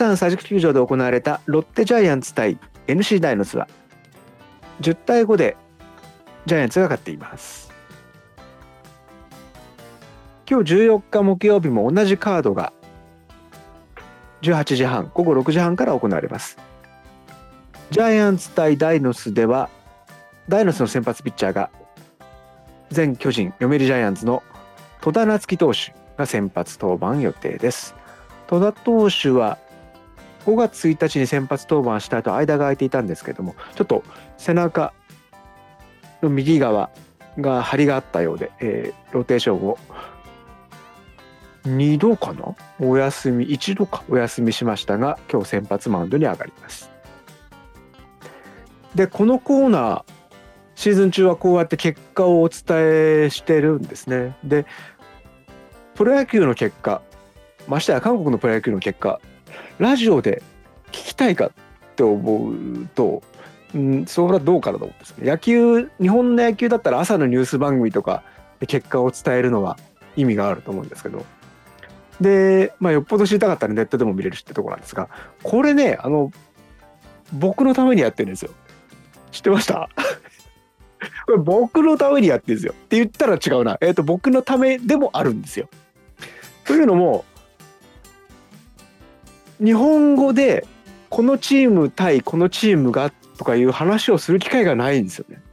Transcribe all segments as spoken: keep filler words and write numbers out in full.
サン佐宿球場で行われたロッテジャイアンツ対 エヌシー ダイノスはじゅうたいごでジャイアンツが勝っています。今日じゅうよっか木曜日も同じカードがじゅうはちじはん、午後ろくじはんから行われます。ジャイアンツ対ダイノスではダイノスの先発ピッチャーが前巨人読売ジャイアンツの戸田夏樹投手が先発登板予定です。戸田投手はごがつついたちに先発登板した後間が空いていたんですけども、ちょっと背中の右側が張りがあったようで、えー、ローテーションをにどかなお休みいちどかお休みしましたが、今日先発マウンドに上がります。でこのコーナーシーズン中はこうやって結果をお伝えしてるんですね。でプロ野球の結果、ましてや韓国のプロ野球の結果、ラジオで聞きたいかって思うと、うん、それはどうかなと思うんです。野球、日本の野球だったら朝のニュース番組とかで結果を伝えるのは意味があると思うんですけど、で、まあ、よっぽど知りたかったらネットでも見れるしってところなんですが、これね、あの僕のためにやってるんですよ。知ってました？これ僕のためにやってるんですよって言ったら違うな。えっと僕のためでもあるんですよ。というのも、日本語でこのチーム対このチームがとかいう話をする機会がないんですよね。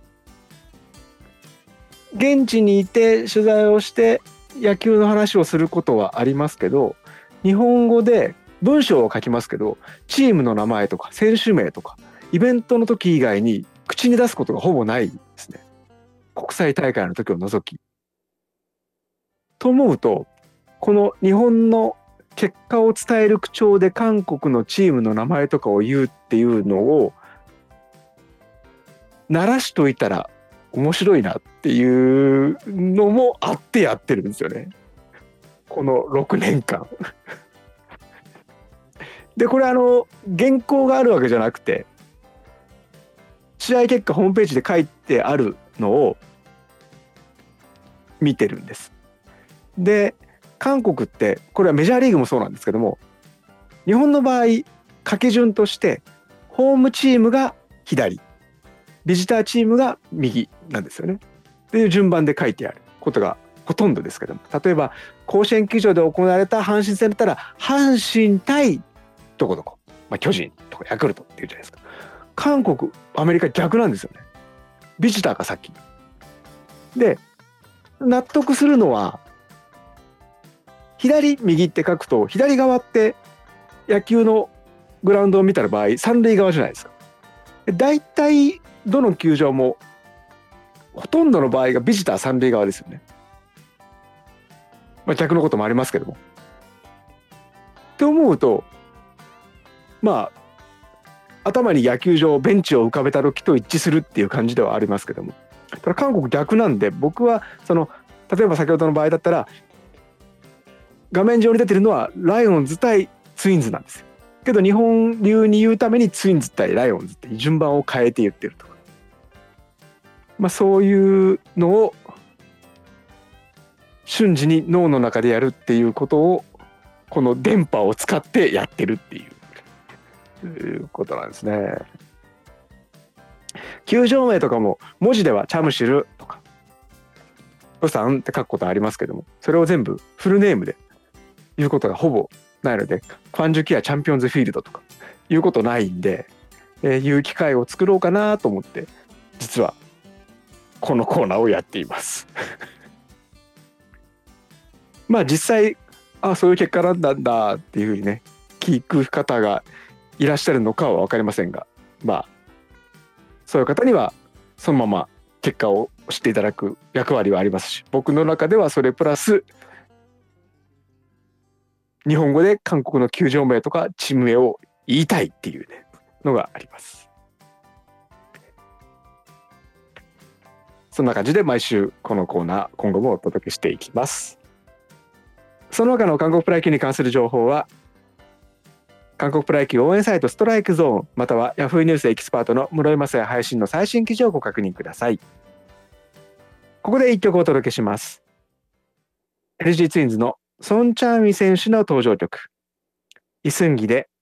現地にいて取材をして野球の話をすることはありますけど、日本語で文章を書きますけど、チームの名前とか選手名とかイベントの時以外に口に出すことがほぼないですね。国際大会の時を除き。と思うと、この日本の結果を伝える口調で韓国のチームの名前とかを言うっていうのを鳴らしといたら面白いなっていうのもあってやってるんですよね。このろくねんかん。で、これあの原稿があるわけじゃなくて、試合結果ホームページで書いてあるのを見てるんです。で、韓国ってこれはメジャーリーグもそうなんですけども、日本の場合掛け順としてホームチームが左、ビジターチームが右なんですよね。っていう順番で書いてあることがほとんどですけども、例えば甲子園球場で行われた阪神戦だったら阪神対どこどこ、まあ、巨人とかヤクルトっていうじゃないですか。韓国、アメリカ逆なんですよね。ビジターが先で、納得するのは左右って書くと、左側って野球のグラウンドを見た場合三塁側じゃないですか。だいたいどの球場もほとんどの場合がビジター三塁側ですよね。まあ、逆のこともありますけども。って思うと、まあ頭に野球場ベンチを浮かべた時と一致するっていう感じではありますけども、ただ韓国逆なんで、僕はその例えば先ほどの場合だったら画面上に出てるのはライオンズ対ツインズなんですよ。けど日本流に言うためにツインズ対ライオンズって順番を変えて言ってるとか、まあそういうのを瞬時に脳の中でやるっていうことをこの電波を使ってやってるっていうことなんですね。球場名とかも文字ではチャムシルとかロサンって書くことありますけども、それを全部フルネームで言うことがほぼないので、ファンジュキアチャンピオンズフィールドとかいうことないんで、えー、いう機会を作ろうかなと思って実はこのコーナーをやっていますまあ実際、あ、そういう結果なんだんだっていうふうにね聞く方がいらっしゃるのかは分かりませんが、まあそういう方にはそのまま結果を知っていただく役割はありますし、僕の中ではそれプラス日本語で韓国の球場名とかチーム名を言いたいっていうねのがあります。そんな感じで毎週このコーナー今後もお届けしていきます。その他の韓国プロ野球に関する情報は韓国プロ野球応援サイトストライクゾーンまたは Yahoo ニュースエキスパートの室井雅也配信の最新記事をご確認ください。ここで一曲お届けします。 エルジー ツインズのソン・チャーミ選手の登場曲イスンギで